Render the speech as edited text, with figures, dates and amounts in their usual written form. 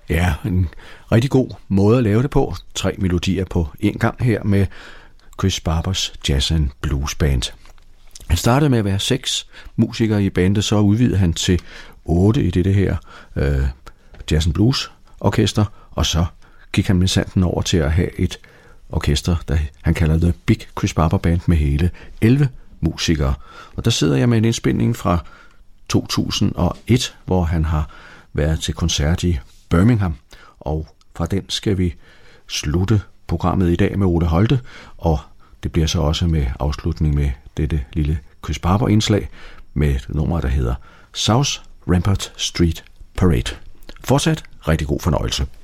Ja, en rigtig god måde at lave det på. 3 melodier på en gang her med Chris Barbers Jazz and Blues Band. Han startede med at være 6 musikere i bandet, så udvidede han til 8 i det her Jazz and Blues orkester, og så gik han med sanden over til at have et orkester, der han kalder The Big Chris Barber Band, med hele 11 musikere. Og der sidder jeg med en indspilning fra 2001, hvor han har været til koncert i Birmingham, og fra den skal vi slutte programmet i dag med Ole Holte, og det bliver så også med afslutning med dette lille Chris Barber-indslag med et nummer, der hedder South Rampart Street Parade. Fortsat rigtig god fornøjelse.